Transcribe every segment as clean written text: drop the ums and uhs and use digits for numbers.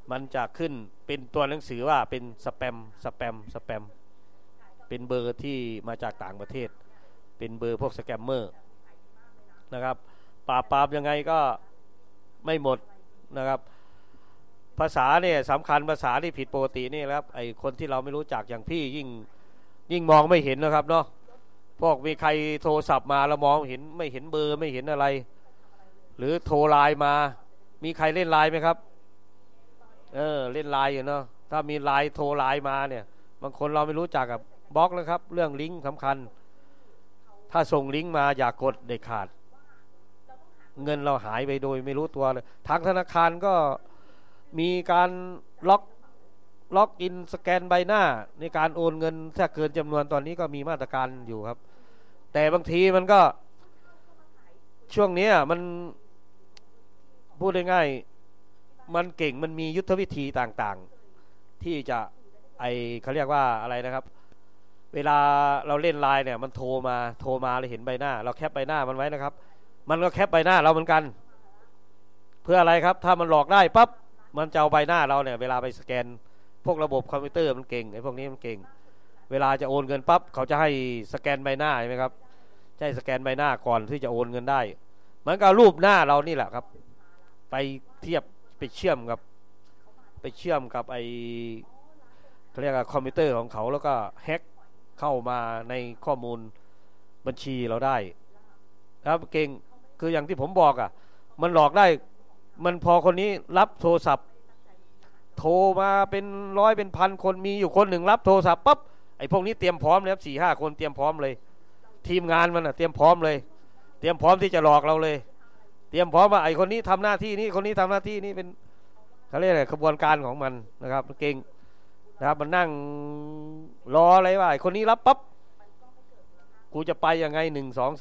มันจะขึ้นเป็นตัวหนังสือว่าเป็นสแปมเป็นเบอร์ที่มาจากต่างประเทศเป็นเบอร์พวกสแกมเมอร์นะครับปราบยังไงก็ไม่หมดนะครับภาษาเนี่ยสำคัญภาษาที่ผิดปกตินี่ครับไอคนที่เราไม่รู้จักอย่างพี่ยิ่งมองไม่เห็นนะครับเนาะพวกมีใครโทรศัพท์มาแล้วมองเห็นไม่เห็นเบอร์ไม่เห็นอะไรหรือโทรไลน์มามีใครเล่นไลน์ไหมครับเล่นไลน์อยู่เนาะถ้ามีไลน์โทรไลน์มาเนี่ยบางคนเราไม่รู้จักกับบล็อกนะครับเรื่องลิงก์สำคัญถ้าส่งลิงก์มาอย่ากดเด็ดขาดเงินเราหายไปโดยไม่รู้ตัวเลยทางธนาคารก็มีการล็อกอินสแกนใบหน้าในการโอนเงินถ้าเกินจำนวนตอนนี้ก็มีมาตรการอยู่ครับแต่บางทีมันก็ช่วงนี้มันพูดง่ายๆมันเก่งมันมียุทธวิธีต่างๆที่จะเขาเรียกว่าอะไรนะครับเวลาเราเล่นไลน์เนี่ยมันโทรมาเราเห็นใบหน้าเราแคปใบหน้ามันไว้นะครับมันก็แคปใบหน้าเราเหมือนกันเพื่ออะไรครับถ้ามันหลอกได้ปั๊บมันจะเอาใบหน้าเราเนี่ยเวลาไปสแกนพวกระบบคอมพิวเตอร์มันเก่งไอ้พวกนี้มันเก่งเวลาจะโอนเงินปั๊บเขาจะให้สแกนใบหน้าใช่ไหมครับใช่สแกนใบหน้าก่อนที่จะโอนเงินได้มันก็รูปหน้าเรานี่แหละครับไปเทียบไปเชื่อมกับไอ้เขาเรียกว่าคอมพิวเตอร์ของเขาแล้วก็แฮ็กเข้ามาในข้อมูลบัญชีเราได้ครับเก่งคืออย่างที่ผมบอกอ่ะมันหลอกได้มันพอคนนี้รับโทรศัพท์โทรมาเป็นร้อยเป็นพันคนมีอยู่คนหนึ่งรับโทรศัพท์ปั๊บไอ้พวกนี้เตรียมพร้อมเลยครับ 4-5 คนเตรียมพร้อมเลยทีมงานมันอ่ะเตรียมพร้อมเลยเตรียมพร้อมที่จะหลอกเราเลยเตรียมพร้อมว่าไอ้คนนี้ทำหน้าที่นี้คนนี้ทำหน้าที่นี้เป็นเขาเรียกอะไรกระบวนการของมันนะครับเก่งนะครับมันนั่งรออะไรว่าไอ้คนนี้รับปั๊บกูจะไปยังไง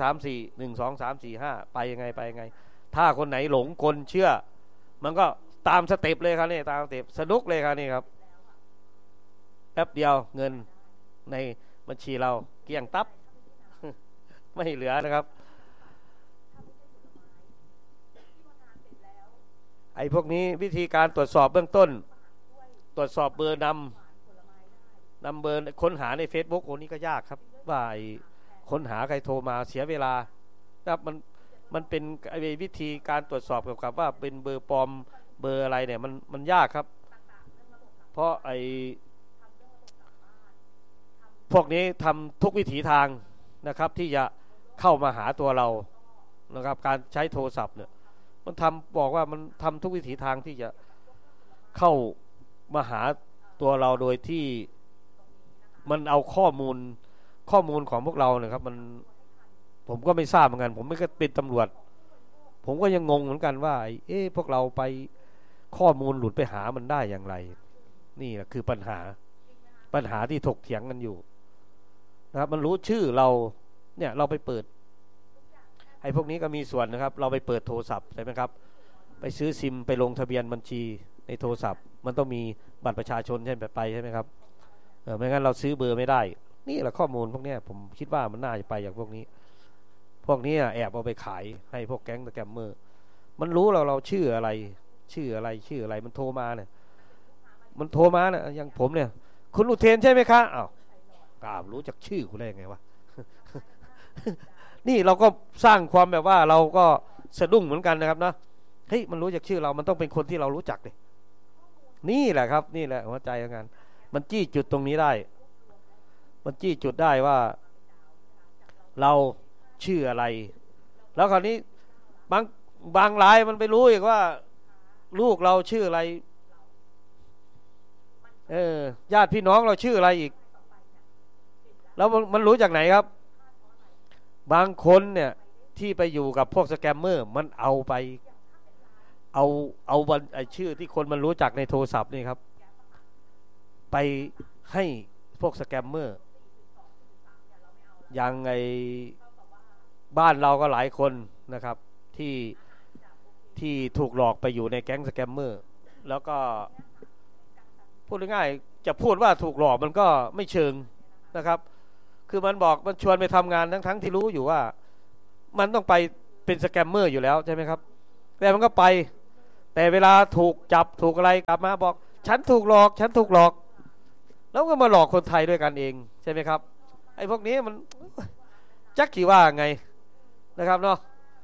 1 2 3 4 ไปยังไงถ้าคนไหนหลงกลเชื่อมันก็ตามสเต็ปเลยครับนี่ตามสเต็ปสนุกเลยครับนี่ครับแป๊บเดียวเงินในบัญชีเราเกลี้ยงตับ ไม่เหลือนะครับไอ้พวกนี้วิธีการตรวจสอบเบื้องต้นตรวจสอบเบอร์นำเบอร์ค้นหาใน Facebook โอ้นี่ก็ยากครับว่าค้นหาใครโทรมาเสียเวลาครับมันเป็นวิธีการตรวจสอบเกี่ยวกับว่าเป็นเบอร์ปลอมเบอร์อะไรเนี่ยมันยากครับเพราะพวกนี้ทำทุกวิถีทางนะครับที่จะเข้ามาหาตัวเรานะครับการใช้โทรศัพท์เนี่ยมันบอกว่ามันทำทุกวิถีทางที่จะเข้ามาหาตัวเราโดยที่มันเอาข้อมูลของพวกเราเนี่ยครับผมก็ไม่ทราบเหมือนกันผมไม่ก็เป็นตำรวจผมก็ยังงงเหมือนกันว่าพวกเราไปข้อมูลหลุดไปหามันได้อย่างไรนี่แหละคือปัญหาที่ถกเถียงกันอยู่นะครับมันรู้ชื่อเราเนี่ยเราไปเปิดไอ้พวกนี้ก็มีส่วนนะครับเราไปเปิดโทรศัพท์ใช่ไหมครับไปซื้อซิมไปลงทะเบียนบัญชีในโทรศัพท์มันต้องมีบัตรประชาชนใช่ไหมครับไม่งั้นเราซื้อเบอร์ไม่ได้นี่แหละข้อมูลพวกนี้ผมคิดว่ามันน่าจะไปอย่างพวกนี้แอบเอาไปขายให้พวกแก๊งสแกมเมอร์มันรู้เราชื่ออะไรมันโทรมาเนี่ยอย่างผมเนี่ยคุณอุเทนใช่ไหมคะอ้าวรู้จักชื่อคุณได้ไงวะ นี่เราก็สร้างความแบบว่าเราก็สะดุ้งเหมือนกันนะครับนะเฮ้ยมันรู้จักชื่อเรามันต้องเป็นคนที่เรารู้จักดินี่แหละครับนี่แหละหัวใจของงานมันจี้จุดตรงนี้ได้มันจี้จุดได้ว่าเราชื่ออะไรแล้วคราวนี้บางรายมันไปรู้อีกว่าลูกเราชื่ออะไรญาติพี่น้องเราชื่ออะไรอีกแล้วมันรู้จากไหนครับบางคนเนี่ยที่ไปอยู่กับพวกสแกมเมอร์มันเอาชื่อที่คนมันรู้จักในโทรศัพท์นี่ครับไปให้พวกสแกมเมอร์อย่างบ้านเราก็หลายคนนะครับที่ถูกหลอกไปอยู่ในแก๊งสแกมเมอร์แล้วก็พูดง่ายๆจะพูดว่าถูกหลอกมันก็ไม่เชิงนะครับคือมันชวนไปทำงานทั้งที่รู้อยู่ว่ามันต้องไปเป็นสแกมเมอร์อยู่แล้วใช่ไหมครับแต่มันก็ไปแต่เวลาถูกจับถูกอะไรกลับมาบอกฉันถูกหลอกฉันถูกหลอกแล้วก็มาหลอกคนไทยด้วยกันเองใช่ไหมครับไอ้พวกนี้มันจักกี่ว่าไงนะครับเนาะ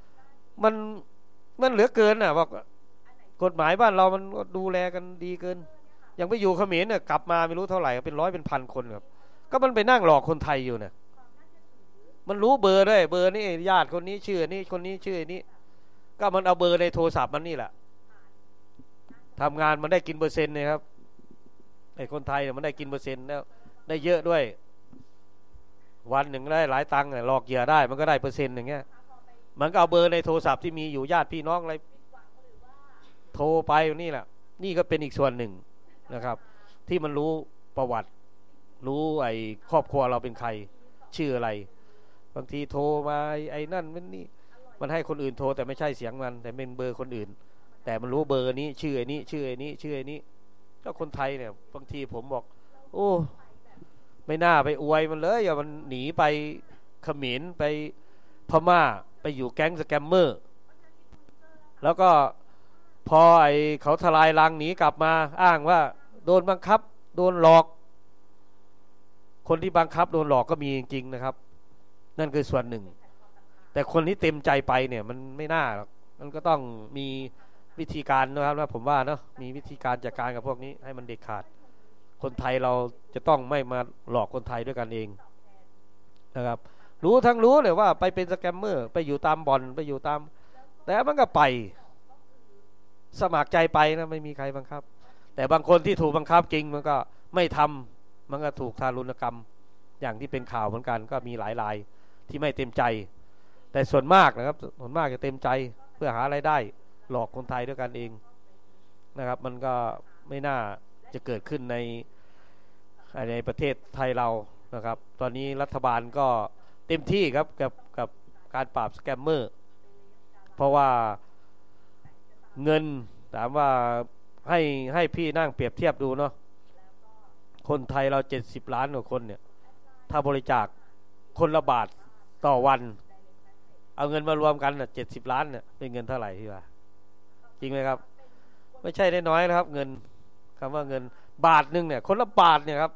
มันเหลือเกินอ่ะบอกกฎหมายบ้านเรามันดูแลกันดีเกินอย่างไปอยู่เขมรเนี่ยกลับมาไม่รู้เท่าไหร่เป็นร้อยเป็นพันคนครับก็มันไปนั่งหลอกคนไทยอยู่เนี่ยมันรู้เบอร์ด้วยเบอร์นี่ญาติคนนี้ชื่อนี้คนนี้ชื่อนี้ก็มันเอาเบอร์ในโทรศัพท์มันนี่แหละทำงานมันได้กินเปอร์เซ็นต์เลยครับไอ้คนไทยเนี่ยมันได้กินเปอร์เซ็นต์แล้วได้เยอะด้วยวันหนึ่งได้หลายตังค์หลอกเหยื่อได้มันก็ได้เปอร์เซ็นต์อย่างเงี้ยมันก็เอาเบอร์ในโทรศัพท์ที่มีอยู่ญาติพี่น้องอะไรโทรไปนี่แหละนี่ก็เป็นอีกส่วนหนึ่งนะครับที่มันรู้ประวัติรู้ไอ้ครอบครัวเราเป็นใครชื่ออะไรบางทีโทรมาไอ้นั่นมันให้คนอื่นโทรแต่ไม่ใช่เสียงมันแต่เป็นเบอร์คนอื่นแต่มันรู้เบอร์นี้ชื่อไอ้นี้ชื่อไอ้นี้ชื่อไอ้นี้ก็คนไทยเนี่ยบางทีผมบอกโอ้ไม่น่าไปอวยมันเลยอย่ามันหนีไปเขมรไปพม่าไปอยู่แก๊งสแกมเมอร์แล้วก็พอไอ้เขาทลายรังหนีกลับมาอ้างว่าโดนบังคับโดนหลอกคนที่บังคับโดนหลอกก็มีจริงๆนะครับนั่นคือส่วนหนึ่งแต่คนที่เต็มใจไปเนี่ยมันไม่น่าหรอกมันก็ต้องมีวิธีการนะครับว่าผมว่าเนาะมีวิธีการจัดการกับพวกนี้ให้มันเด็ดขาดคนไทยเราจะต้องไม่มาหลอกคนไทยด้วยกันเองนะครับรู้ทั้งรู้เลยว่าไปเป็นสแกมเมอร์ไปอยู่ตามบ่อนไปอยู่ตามแต่มันก็ไปสมัครใจไปนะไม่มีใครบังคับแต่บางคนที่ถูกบังคับจริงมันก็ไม่ทำมันก็ถูกทารุณกรรมอย่างที่เป็นข่าวเหมือนกันก็มีหลายรายที่ไม่เต็มใจแต่ส่วนมากนะครับส่วนมากจะเต็มใจเพื่อหารายได้หลอกคนไทยด้วยกันเองนะครับมันก็ไม่น่าจะเกิดขึ้นในประเทศไทยเรานะครับตอนนี้รัฐบาลก็เต็มที่ครับกับการปราบสแกมเมอร์เพราะว่าเงินถามว่าให้พี่นั่งเปรียบเทียบดูเนาะคนไทยเรา70 ล้านกว่าคนเนี่ยถ้าบริจาคคนละบาทต่อวันเอาเงินมารวมกันน่ะ70 ล้านเนี่ยเป็นเงินเท่าไหร่พี่ว่าจริงไหมครับไม่ใช่ได้น้อยนะครับเงินคำว่าเงินบาทนึงเนี่ยคนละบาทเนี่ยครับ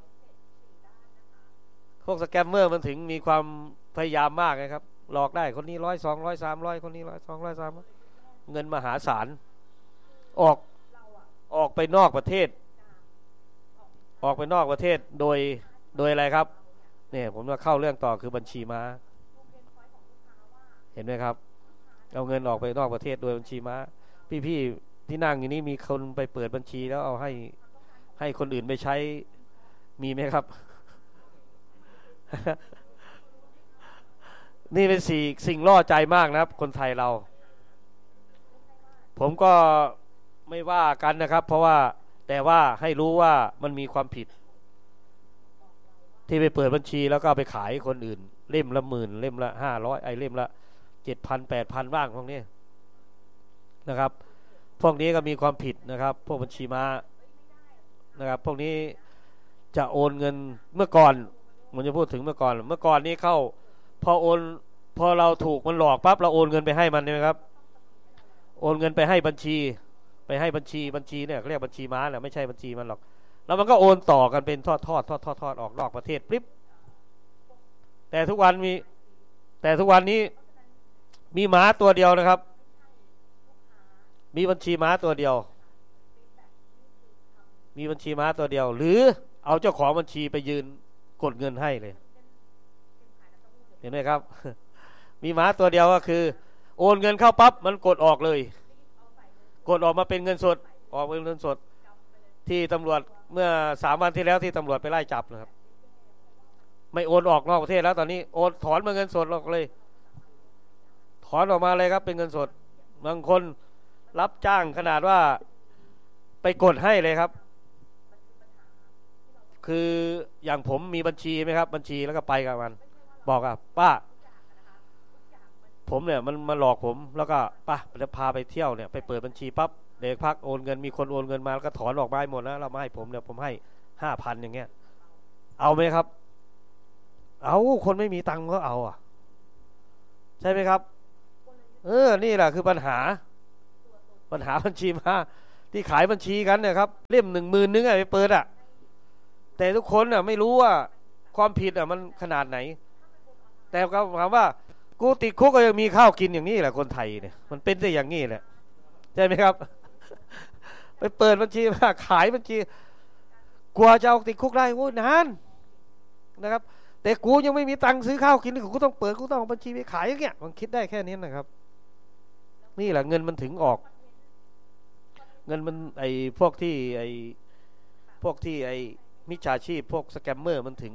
พวกสแกมเมอร์มันถึงมีความพยายามมากนะครับหลอกได้คนนี้100 200 300คนนี้100 200 300เงินมหาศาลออกไปนอกประเทศออกไปนอกประเทศโดยอะไรครับเนี่ยผมจะเข้าเรื่องต่อคือบัญชีม้าเห็นไหมครับเอาเงินออกไปนอกประเทศโดยบัญชีม้าพี่ที่นั่งอยู่นี้มีคนไปเปิดบัญชีแล้วเอาให้คนอื่นไปใช้มีไหมครับ นี่เป็นสิ่งล่อใจมากนะครับคนไทยเราผมก็ไม่ว่ากันนะครับเพราะว่าแต่ว่าให้รู้ว่ามันมีความผิดที่ไปเปิดบัญชีแล้วก็ไปขายคนอื่นเล่มละ10,000เล่มละ500ไอ้เล่มละ7,000 8,000บ้างพวกนี้นะครับพวกนี้ก็มีความผิดนะครับพวกบัญชีม้านะครับพวกนี้จะโอนเงินเมื่อก่อนผมจะพูดถึงเมื่อก่อนนี้เข้าพอเราถูกมันหลอกปั๊บเราโอนเงินไปให้มันใช่ไหมครับโอนเงินไปให้บัญชีเนี่ยเรียกบัญชีม้าแหละไม่ใช่บัญชีมันหรอกแล้วมันก็โอนต่อกันเป็นทอดออกนอกประเทศปิ๊บแต่ทุกวันนี้มีม้าตัวเดียวนะครับมีบัญชีม้าตัวเดียวหรือเอาเจ้าของบัญชีไปยืนกดเงินให้เลยเห็นไหมครับ มีม้าตัวเดียวก็คือโอนเงินเข้าปั๊บมันกดออกเลยกดออกมาเป็นเงินสดออกเป็นเงินสดที่ตำรวจเมื่อ3 วันที่แล้วที่ตำรวจไปไล่จับนะครับไม่โอนออกนอกประเทศแล้วตอนนี้โอนถอนมาเงินสดออกเลยถอนออกมาเลยครับเป็นเงินสดบางคนรับจ้างขนาดว่าไปกดให้เลยครับคืออย่างผมมีบัญชีไหมครับบัญชีแล้วก็ไปกับมันบอกอ่ะป้าผมเนี่ยมันมาหลอกผมแล้วก็ป้าจะพาไปเที่ยวเนี่ยไปเปิดบัญชีปั๊บเด็กพักโอนเงินมีคนโอนเงินมาแล้วก็ถอนออกมาหมดนะเรามาให้ผมเนี่ยผมให้5,000อย่างเงี้ยเอาไหมครับเอาคนไม่มีตังค์ก็เอาอ่ะใช่ไหมครับนี่แหละคือปัญหาปัญหาบัญชีม้าที่ขายบัญชีกันเนี่ยครับเล่ม10,000นึงไปเปิดแต่ทุกคนไม่รู้ว่าความผิดมันขนาดไหนแต่ก็ถามว่ากูติดคุกก็ยังมีข้าวกินอย่างนี้แหละคนไทยเนี่ยมันเป็นได้อย่างนี้แหละใช่ไหมครับไปเปิดบัญชีมาขายบัญชีกลัวจะเอาติดคุกได้โอ้นานนะครับแต่กูยังไม่มีตังค์ซื้อข้าวกินกูต้องเปิดกูต้องเอาบัญชีไปขายอย่างเงี้ยมันคิดได้แค่นี้นะครับนี่แหละเงินมันถึงออกเงินมันพวกที่มิจฉาชีพพวกสแกมเมอร์มันถึง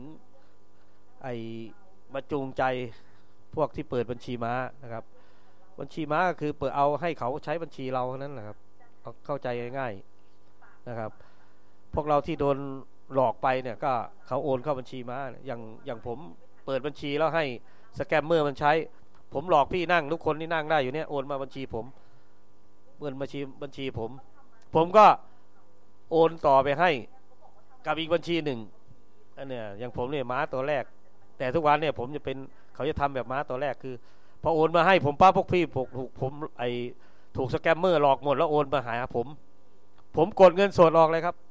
มาจูงใจพวกที่เปิดบัญชีม้านะครับบัญชีม้าก็คือเปิดเอาให้เขาใช้บัญชีเราเท่านั้นแหละครับเข้าใจง่ายๆนะครับพวกเราที่โดนหลอกไปเนี่ยก็เขาโอนเข้าบัญชีม้าอย่างผมเปิดบัญชีแล้วให้สแกมเมอร์มันใช้ผมหลอกพี่นั่งทุกคนที่นั่งได้อยู่เนี่ยโอนมาบัญชีผมเงินบัญชีผมก็โอนต่อไปให้กับอีกบัญชีหนึ่งอันเนี้ยอย่างผมเนี่ยม้าตัวแรกแต่ทุกวันเนี่ยผมจะเป็นเขาจะทำแบบม้าตัวแรกคือพอโอนมาให้ผมป้าพวกพี่ผมถูกสแกมเมอร์หลอกหมดแล้วโอนมาหาผมกดเงินสดออกเลยครับ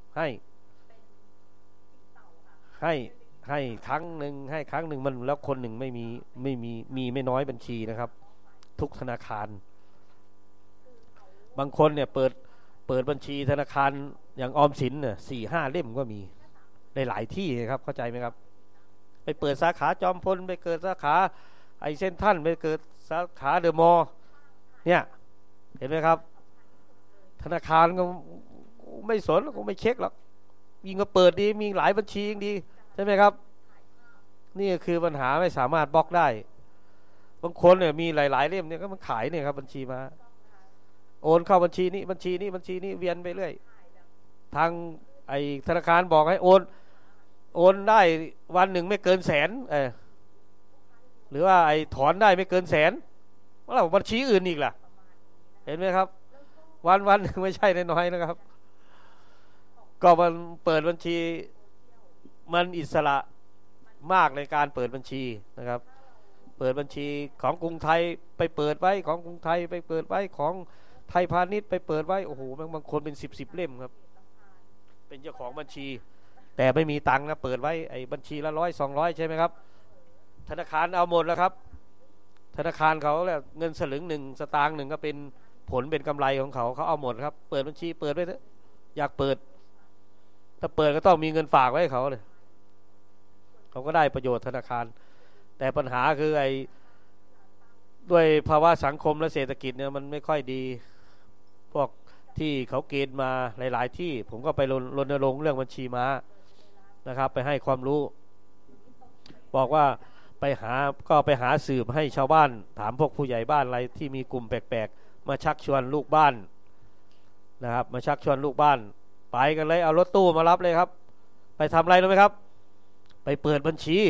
ให้ครั้งหนึ่งมันแล้วคนหนึ่งไม่น้อยบัญชีนะครับทุกธนาคารบางคนเนี่ยเปิดบัญชีธนาคารอย่างออมสินเนี่ย4-5 เล่มก็มีในหลายที่ครับเข้าใจไหมครับไปเปิดสาขาจอมพลไปเกิดสาขาเซ็นทรัลไปเกิดสาขาเดอะมอลล์เนี่ยเห็นไหมครับธนาคารก็ไม่สนก็ไม่เช็คหรอกยิ่งก็เปิดดีมีหลายบัญชียิ่งดีใช่ไหมครับนี่คือปัญหาไม่สามารถบล็อกได้บางคนเนี่ยมีหลายๆเล่มเนี่ยก็มันขายเนี่ยครับบัญชีมาโอนเข้าบัญชีนี้บัญชีนี้เวียนไปเรื่อยทางธนาคารบอกให้โอนได้วันหนึ่งไม่เกิน100,000หรือว่าถอนได้ไม่เกิน100,000แล้วบัญชีอื่นอีกล่ะเห็นไหมครับวันหนึ่งไม่ใช่น้อยๆนะครับก็มันเปิดบัญชีมันอิสระมากในการเปิดบัญชีนะครับเปิดบัญชีของกรุงไทยไปเปิดไว้ของกรุงไทยไปเปิดไว้ของไทยพาณิชย์ไปเปิดไว้โอ้โหบางคนเป็น10 เล่มครับเป็นเจ้าของบัญชีแต่ไม่มีตังค์นะเปิดไว้บัญชีละ100-200ใช่ไหมครับธนาคารเอาหมดแล้วครับธนาคารเขาแล้วเงินสลึง1 สตางค์1ก็เป็นผลเป็นกำไรของเขาเอาหมดครับเปิดบัญชีเปิดไว้เถอะอยากเปิดถ้าเปิดก็ต้องมีเงินฝากไว้ให้เขาเลยเขาก็ได้ประโยชน์ธนาคารแต่ปัญหาคือด้วยภาวะสังคมและเศรษฐกิจเนี่ยมันไม่ค่อยดีพวกที่เขาเกณฑ์มาหลายๆที่ผมก็ไปรณรงค์เรื่องบัญชีม้านะครับไปให้ความรู้บอกว่าไปหาสืบให้ชาวบ้านถามพวกผู้ใหญ่บ้านอะไรที่มีกลุ่มแปลกๆมาชักชวนลูกบ้านนะครับมาชักชวนลูกบ้านไปกันเลยเอารถตู้มารับเลยครับไปทำอะไรรู้ไหมครับไปเปิดบัญชี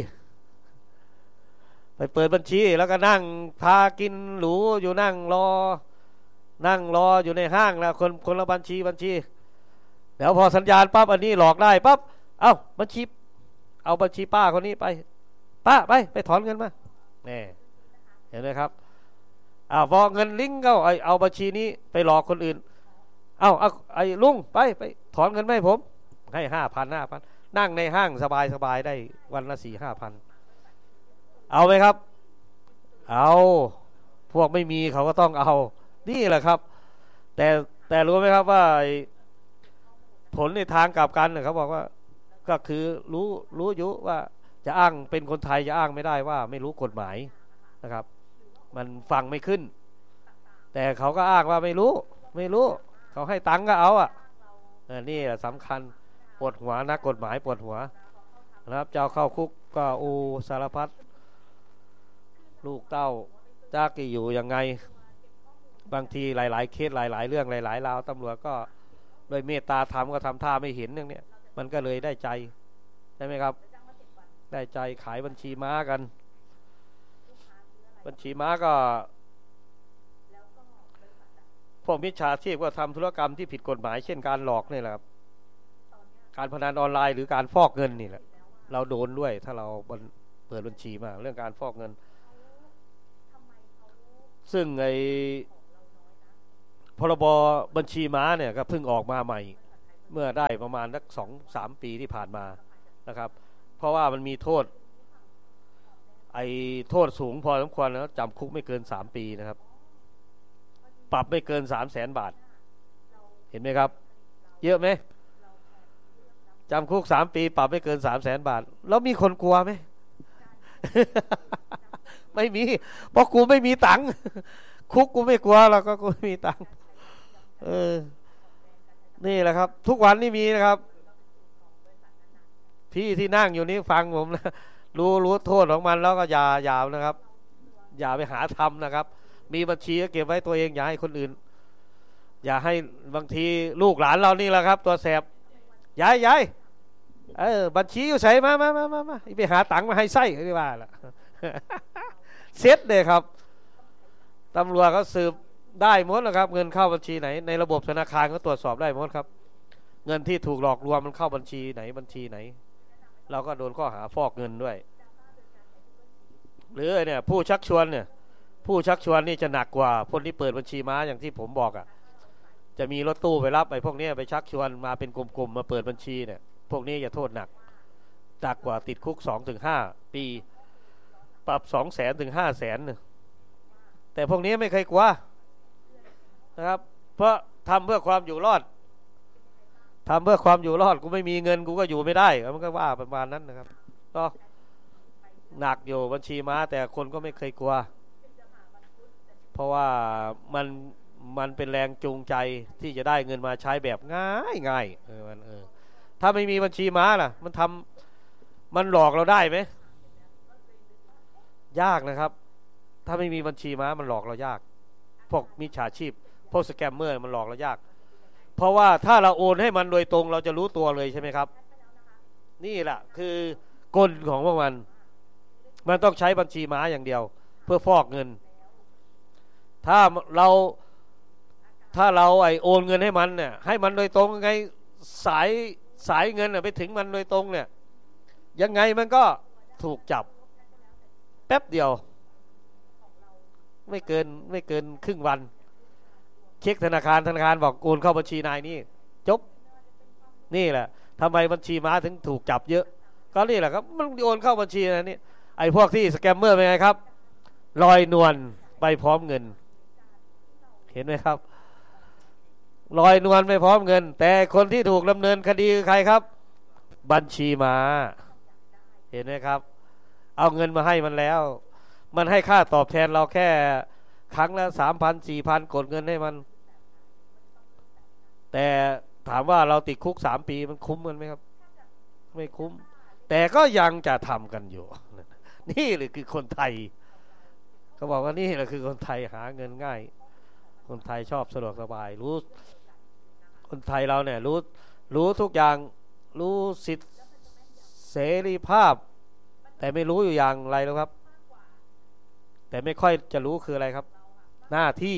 แล้วก็นั่งพากินหรูอยู่นั่งรออยู่ในห้างแล้วคนละบัญชีเดี๋ยวพอสัญญาณปั๊บอันนี้หลอกได้ปั๊บเอาบัญชีป้าคนนี้ไปป้าไปถอนเงินมานี่เห็นไหมครับพอเงินลิงก์เอาบัญชีนี้ไปหลอกคนอื่นเอาลุงไปถอนเงินให้ผมให้5,000นั่งในห้างสบายได้วันละ 4-5,000เอาไหมครับเอาพวกไม่มีเขาก็ต้องเอานี่แหละครับแต่รู้ไหมครับว่าผลในทางกลับกันเขาบอกว่าก็คือรู้อยู่ว่าจะอ้างเป็นคนไทยจะอ้างไม่ได้ว่าไม่รู้กฎหมายนะครับมันฟังไม่ขึ้นแต่เขาก็อ้างว่าไม่รู้เขาให้ตังค์ก็เอานี่แหละสำคัญปวดหัวนักกฎหมายปวดหัวนะครับเจ้าเข้าคุกก็สารพัดลูกเต้าจากที่อยู่ยังไงบางทีหลายๆเคสหลายๆเรื่องหลายๆราวตำรวจก็โดยเมตตาธรรมก็ทำท่าไม่เห็นอย่างเนี้ยมันก็เลยได้ใจใช่ไหมครับได้ใจขายบัญชีม้ากันบัญชีม้าก็พวกมิจฉาชีพก็ทำธุรกรรมที่ผิดกฎหมายเช่นการหลอกนี่แหละครับการพนันออนไลน์หรือการฟอกเงินนี่แหละเราโดนด้วยถ้าเราเปิดบัญชีมาเรื่องการฟอกเงินซึ่งพพรบบัญชีม้าเนี่ยก็เพิ่งออกมาใหม่เมื่อได้ประมาณสัก2-3 ปีที่ผ่านมานะครับเพราะว่ามันมีโทษโทษสูงพอสมควรแล้วจำคุกไม่เกิน3 ปีนะครับปรับไม่เกิน300,000 บาทเห็นไหมครับเยอะไหมจำคุก3 ปีปรับไม่เกิน300,000 บาทแล้วมีคนกลัวไหม ไม่มีเพราะกูไม่มีตังค์คุกกูไม่กลัวแล้วก็กูไม่มีตังค์นี่แหละครับทุกวันนี่มีนะครับพี่ที่นั่งอยู่นี้ฟังผมนะรู้โทษของมันแล้วก็อย่านะครับอย่าไปหาทำนะครับมีบัญชีก็เก็บไว้ตัวเองอย่าให้คนอื่นอย่าให้บางทีลูกหลานเรานี่แหละครับตัวแสบยายบัญชีอยู่ใส่มาไปหาตังค์มาให้ไส้ไม่ว่าละ เซ็ตเลยครับตำรวจเขาสืบได้หมดนะครับเงินเข้าบัญชีไหนในระบบธนาคารก็ตรวจสอบได้หมดครับเงินที่ถูกหลอกลวงมันเข้าบัญชีไหนเราก็โดนข้อหาฟอกเงินด้วยหรือเนี่ยผู้ชักชวนนี่จะหนักกว่าคนที่เปิดบัญชีม้าอย่างที่ผมบอกอ่ะจะมีรถตู้ไปรับไอ้พวกนี้ไปชักชวนมาเป็นกลุ่มๆมาเปิดบัญชีเนี่ยพวกนี้จะโทษหนักกว่าติดคุก 2-5 ปีปรับ 200,000 ถึง 500,000แต่พวกนี้ไม่เคยกลัวนะครับเพราะทำเพื่อความอยู่รอดกูไม่มีเงินกูก็อยู่ไม่ได้มันก็ว่าประมาณนั้นนะครับก็หนักอยู่บัญชีม้าแต่คนก็ไม่เคยกลัวเพราะว่ามันเป็นแรงจูงใจที่จะได้เงินมาใช้แบบง่ายถ้าไม่มีบัญชีม้าล่ะมันหลอกเราได้ไหมยากนะครับถ้าไม่มีบัญชีม้ามันหลอกเรายากพวกมิจฉาชีพพวกสแกมเมอร์มันหลอกเรายากเพราะว่าถ้าเราโอนให้มันโดยตรงเราจะรู้ตัวเลยใช่ไหมครับนี่แหละคือกลของพวกมันต้องใช้บัญชีม้าอย่างเดียวเพื่อฟอกเงินถ้าเราโอนเงินให้มันเนี่ยให้มันโดยตรงไงสายเงินไปถึงมันโดยตรงเนี่ยยังไงมันก็ถูกจับแป๊บเดียวไม่เกินครึ่งวันเช็คธนาคารบอกโอนเข้าบัญชีนายนี่จบนี่แหละทำไมบัญชีม้าถึงถูกจับเยอะก็นี่แหละครับมันโอนเข้าบัญชีนะนี่ไอ้พวกที่สแกมเมอร์เป็นไงครับลอยนวลไปพร้อมเงินเห็นไหมครับลอยนวลไปพร้อมเงินแต่คนที่ถูกดำเนินคดีคือใครครับบัญชีม้าเห็นไหมครับเอาเงินมาให้มันแล้วมันให้ค่าตอบแทนเราแค่ครั้งละ 3,000-4,000 กดเงินให้มันแต่ถามว่าเราติดคุก3 ปีมันคุ้มกันไหมครับไม่คุ้มแต่ก็ยังจะทำกันอยู่นี่แหละคือคนไทยเขาบอกว่านี่แหละคือคนไทยหาเงินง่ายคนไทยชอบสะดวกสบายรู้คนไทยเราเนี่ยรู้ทุกอย่างรู้สิทธิเสรีภาพแต่ไม่รู้อยู่อย่างไรแล้วครับแต่ไม่ค่อยจะรู้คืออะไรครับหน้าที่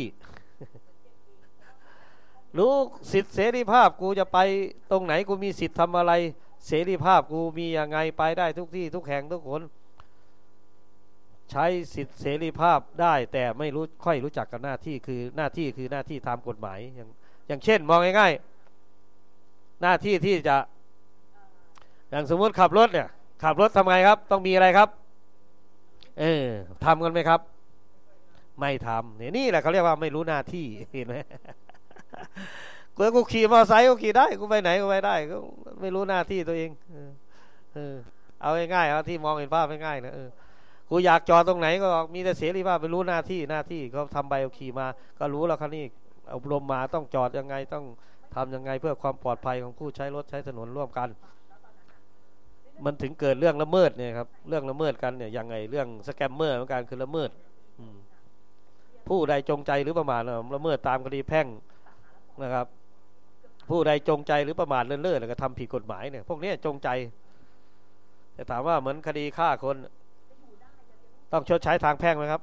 รู้สิทธิเสรีภาพกูจะไปตรงไหนกูมีสิทธิ์ทำอะไรเสรีภาพกูมียังไงไปได้ทุกที่ทุกแห่งทุกคนใช้สิทธิเสรีภาพได้แต่ไม่ค่อยรู้จักกับหน้าที่คือหน้าที่ตามกฎหมายอย่างเช่นมองง่ายๆหน้าที่ที่จะอย่างสมมติขับรถทำไงครับต้องมีอะไรครับทำกันไหมครับไม่ทำนี่แหละเขาเรียกว่าไม่รู้หน้าที่เห็นไหมกูขี่มอเตอร์ไซค์กูขี่ได้กูไปไหนกูไปได้ก็ไม่รู้หน้าที่ตัวเองเอาง่ายๆเอาที่มองเห็นภาพง่ายๆนะกูอยากจอดตรงไหนก็มีแต่เสรีภาพไปรู้หน้าที่เขาทำใบขี่มาก็รู้แล้วครับนี่อบรมมาต้องจอดยังไงต้องทำยังไงเพื่อความปลอดภัยของผู้ใช้รถใช้ถนนร่วมกันมันถึงเกิดเรื่องละเมิดเนี่ยครับเรื่องละเมิดกันเนี่ยยังไงเรื่องสแกมเมอร์เหมือนกันคือละเมิดผู้ใดจงใจหรือประมาทละเมิดตามคดีแพ่งนะครับผู้ใดจงใจหรือประมาทเลินเล่อแล้วก็ทำผิดกฎหมายเนี่ยพวกนี้จงใจแต่ถามว่าเหมือนคดีฆ่าคนต้องชดใช้ทางแพ่งไหมครับ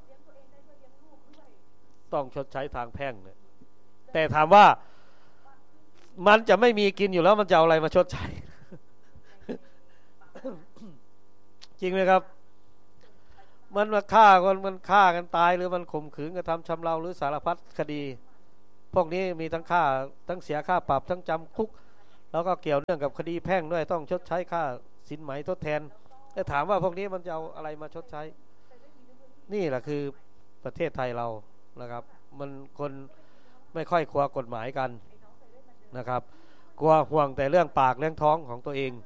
ต้องชดใช้ทางแพ่งเนี่ยแต่ถามว่ามันจะไม่มีกินอยู่แล้วมันจะเอาอะไรมาชดใช้ จริงไหมครับมันมาฆ่าคนมันฆ่ากันตายหรือมันข่มขืนกระทำชำเราหรือสารพัดคดีพวกนี้มีทั้งค่าทั้งเสียค่าปรับทั้งจำคุกแล้วก็เกี่ยวเนื่องกับคดีแพ่งด้วยต้องชดใช้ค่าสินไหมทดแทนแต่ถามว่าพวกนี้มันจะเอาอะไรมาชดใช้นี่แหละคือประเทศไทยเรานะครับมันคนไม่ค่อยกลัวกฎหมายกันนะครับกลัวห่วงแต่เรื่องปากเรื่องท้องของตัวเอง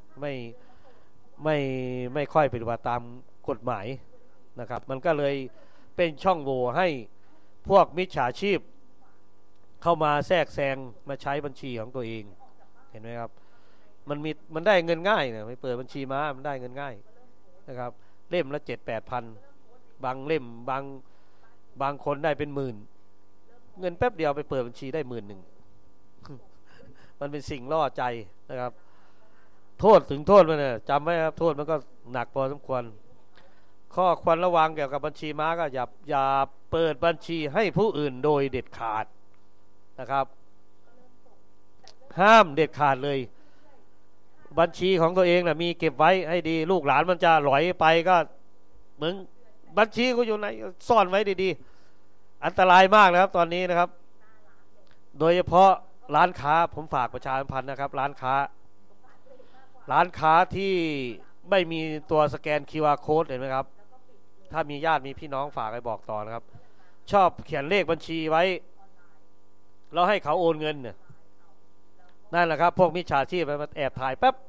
ไม่ค่อยปฏิบัติตามกฎหมายนะครับมันก็เลยเป็นช่องโหว่ให้พวกมิจฉาชีพเข้ามาแทรกแซงมาใช้บัญชีของตัวเองเห็นไหมครับมันได้เงินง่ายเนี่ยไปเปิดบัญชีม้ามันได้เงินง่ายนะครับเล่มละ 7-8 พันบางเล่มบางคนได้เป็นหมื่นเงินแป๊บเดียวไปเปิดบัญชีได้11,000 มันเป็นสิ่งล่อใจนะครับโทษถึงโทษมันเนี่ยจำไว้ครับโทษมันก็หนักพอสมควรข้อควรระวังเกี่ยวกับบัญชีม้าก็อย่าเปิดบัญชีให้ผู้อื่นโดยเด็ดขาดนะครับห้ามเด็ดขาดเลยบัญชีของตัวเองนะมีเก็บไว้ให้ดีลูกหลานมันจะหลอยไปก็เหมือนบัญชีก็อยู่ไหนซ่อนไว้ดีๆอันตรายมากนะครับตอนนี้นะครับโดยเฉพาะร้านค้าผมฝากประชาสัมพันธ์นะครับร้านค้าที่ไม่มีตัวสแกน QR Code เห็นไหมครับถ้ามีญาติมีพี่น้องฝากไปบอกต่อนะครับชอบเขียนเลขบัญชีไว้แล้วให้เขาโอนเงินเนี่ยนั่นแหละครับพวกมิจฉาชีพมันแอบถ่ายปั๊บ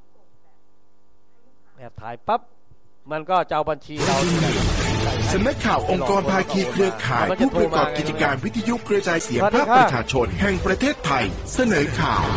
มันก็จะเอาบัญชีเราสำนักข่าวองค์กรภาคีเครือข่ายผู้ประกอบกิจการวิทยุกระจายเสียงภาคประชาชนแห่งประเทศไทยเสนอข่าว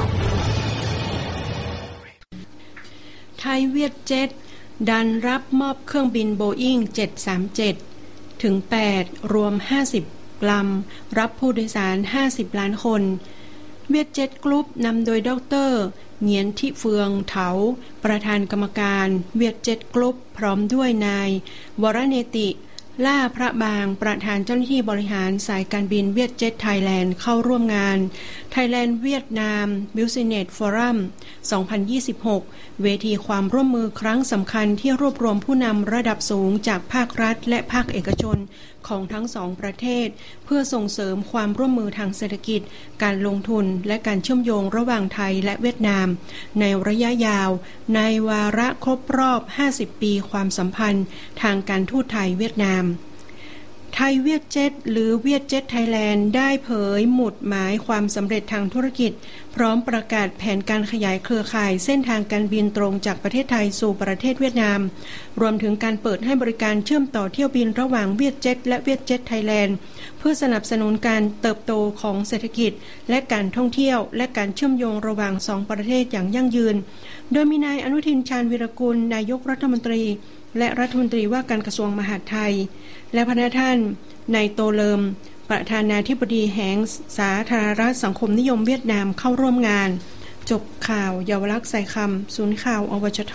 ไทยเวียดเจ็ตดันรับมอบเครื่องบินโบอิ้ง737ถึง8รวม50ลำรับผู้โดยสาร50ล้านคนเวียดเจ็ตกรุ๊ปนำโดยดร.เหงียนทิเฟืองเถาประธานกรรมการเวียดเจ็ตกรุ๊ปพร้อมด้วยนายวรเนติล่าพระบางประธานเจ้าหน้าที่บริหารสายการบินเวียดเจ็ตไทยแลนด์เข้าร่วมงาน Thailand เวียดนาม Business Forum 2026 เวทีความร่วมมือครั้งสำคัญที่รวบรวมผู้นำระดับสูงจากภาครัฐและภาคเอกชนของทั้งสองประเทศเพื่อส่งเสริมความร่วมมือทางเศรษฐกิจการลงทุนและการเชื่อมโยงระหว่างไทยและเวียดนามในระยะยาวในวาระครบรอบ50ปีความสัมพันธ์ทางการทูตไทยเวียดนามไทยเวียดเจ็ตหรือเวียดเจ็ตไทยแลนด์ได้เผยหมุดหมายความสำเร็จทางธุรกิจพร้อมประกาศแผนการขยายเครือข่ายเส้นทางการบินตรงจากประเทศไทยสู่ประเทศเวียดนามรวมถึงการเปิดให้บริการเชื่อมต่อเที่ยวบินระหว่างเวียดเจ็ตและเวียดเจ็ตไทยแลนด์เพื่อสนับสนุนการเติบโตของเศรษฐกิจและการท่องเที่ยวและการเชื่อมโยงระหว่างสองประเทศอย่างยั่งยืนโดยมีนายอนุทินชาญวีรกุลนายกรัฐมนตรีและรัฐมนตรีว่าการกระทรวงมหาดไทยและพระท่านนายโตเลิมประธานาธิบดีแห่งสาธารณรัฐสังคมนิยมเวียดนามเข้าร่วมงานจบข่าวเยาวลักษณ์ใส่คำศูนย์ข่าวอวชท.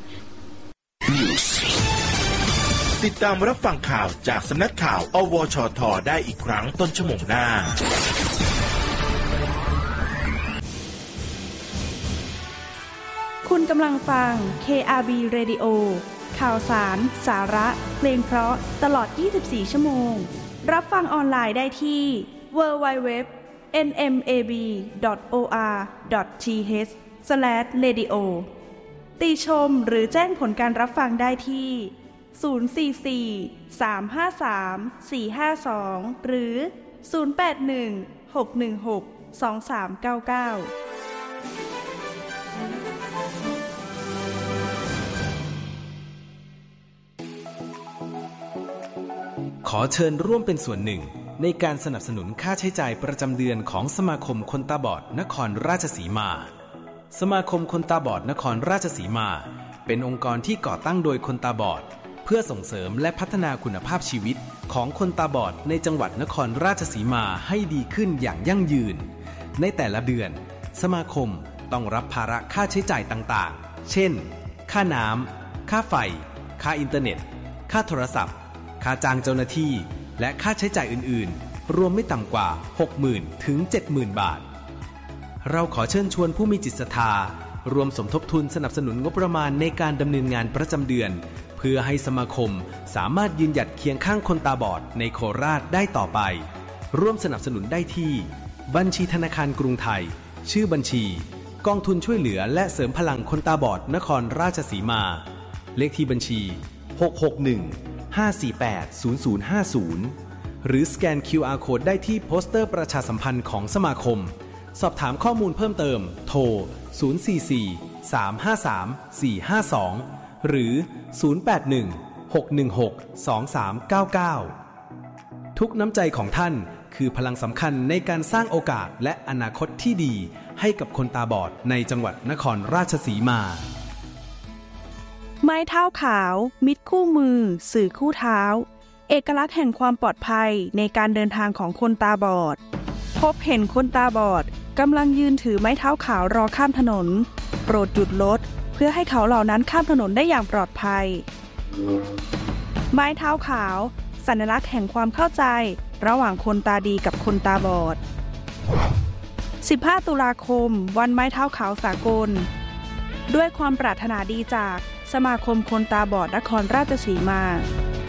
ติดตามรับฟังข่าวจากสำนักข่าวอวชท.ได้อีกครั้งต้นชั่วโมงหน้าคุณกำลังฟัง KRB Radio ข่าวสารสาระเพลงเพราะตลอด24ชั่วโมงรับฟังออนไลน์ได้ที่ www.nmab.or.th/radio ติชมหรือแจ้งผลการรับฟังได้ที่044-353-452หรือ081-616-2399 ขอเชิญร่วมเป็นส่วนหนึ่งในการสนับสนุนค่าใช้จ่ายประจำเดือนของสมาคมคนตาบอดนครราชสีมาสมาคมคนตาบอดนครราชสีมาเป็นองค์กรที่ก่อตั้งโดยคนตาบอดเพื่อส่งเสริมและพัฒนาคุณภาพชีวิตของคนตาบอดในจังหวัดนครราชสีมาให้ดีขึ้นอย่างยั่งยืนในแต่ละเดือนสมาคมต้องรับภาระค่าใช้จ่ายต่างๆเช่นค่าน้ำค่าไฟค่าอินเทอร์เน็ตค่าโทรศัพท์ค่าจ้างเจ้าหน้าที่และค่าใช้จ่ายอื่นๆรวมไม่ต่ำกว่า 60,000 ถึง 70,000 บาทเราขอเชิญชวนผู้มีจิตศรัทธารวมสมทบทุนสนับสนุนงบประมาณในการดำเนินงานประจำเดือนเพื่อให้สมาคมสามารถยืนหยัดเคียงข้างคนตาบอดในโคราชได้ต่อไปร่วมสนับสนุนได้ที่บัญชีธนาคารกรุงไทยชื่อบัญชีกองทุนช่วยเหลือและเสริมพลังคนตาบอดนครราชสีมาเลขที่บัญชี661-548-0050หรือสแกน QR Code ได้ที่โปสเตอร์ประชาสัมพันธ์ของสมาคมสอบถามข้อมูลเพิ่มเติมโทร044-353-452หรือ081-616-2399ทุกน้ำใจของท่านคือพลังสำคัญในการสร้างโอกาสและอนาคตที่ดีให้กับคนตาบอดในจังหวัดนครราชสีมาไม้เท้าขาวมิตรคู่มือสื่อคู่เท้าเอกลักษณ์แห่งความปลอดภัยในการเดินทางของคนตาบอดพบเห็นคนตาบอดกำลังยืนถือไม้เท้าขาวรอข้ามถนนโปรดหยุดรถเพื่อให้เขาเหล่านั้นข้ามถนนได้อย่างปลอดภัยไม้เท้าขาวสัญลักษณ์แห่งความเข้าใจระหว่างคนตาดีกับคนตาบอด15 ตุลาคมวันไม้เท้าขาวสากลด้วยความปรารถนาดีจากสมาคมคนตาบอดนครราชสีมา